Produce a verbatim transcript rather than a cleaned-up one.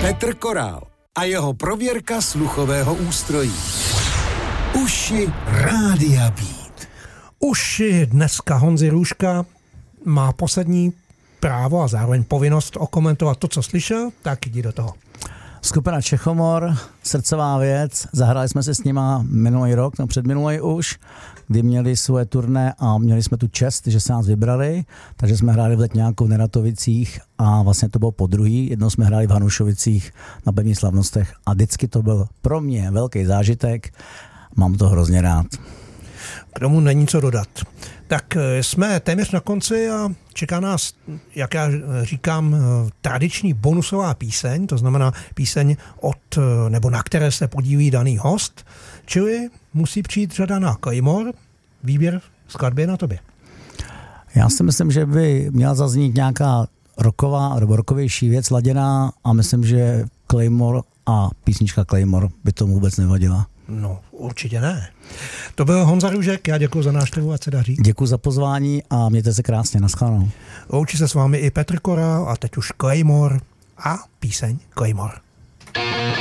Petr Korál a jeho prověrka sluchového ústrojí. Uši Rádia Beat. Uši dneska Honzy Růžka má poslední právo a zároveň povinnost okomentovat to, co slyšel, tak jdi do toho. Skupina Čechomor, srdcová věc, zahrali jsme se s nima minulý rok, no předminulý už, kdy měli svoje turné a měli jsme tu čest, že se nás vybrali, takže jsme hráli v Letňáku v Neratovicích a vlastně to bylo po druhý, jednou jsme hráli v Hanušovicích na pevných slavnostech a vždycky to byl pro mě velký zážitek, mám to hrozně rád. K tomu není co dodat. Tak jsme téměř na konci a čeká nás, jak já říkám, tradiční bonusová píseň, to znamená píseň od, nebo na které se podílí daný host, čili musí přijít řada na Claymore, výběr skladby na tobě. Já si myslím, že by měla zaznít nějaká rocková nebo rockovější věc laděná a myslím, že Claymore a písnička Claymore by tomu vůbec nevadila. No, určitě ne. To byl Honza Růžek, já děkuji za návštěvu, ať se daří. Děkuji za pozvání a mějte se krásně, naschledanou. Loučí se s vámi i Petr Korál a teď už Claymore a píseň Claymore.